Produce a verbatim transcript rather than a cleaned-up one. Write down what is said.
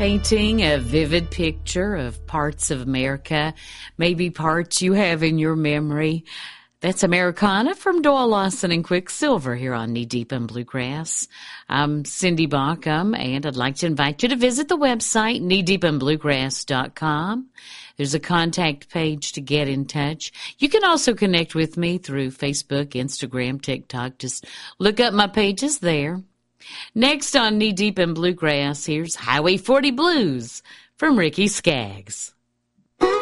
Painting a vivid picture of parts of America, maybe parts you have in your memory. That's Americana from Doyle Lawson and Quicksilver here on Knee Deep in Bluegrass. I'm Cindy Baucom, and I'd like to invite you to visit the website, knee deep in bluegrass dot com. There's a contact page to get in touch. You can also connect with me through Facebook, Instagram, TikTok. Just look up my pages there. Next on Knee Deep in Bluegrass, here's Highway forty Blues from Ricky Skaggs.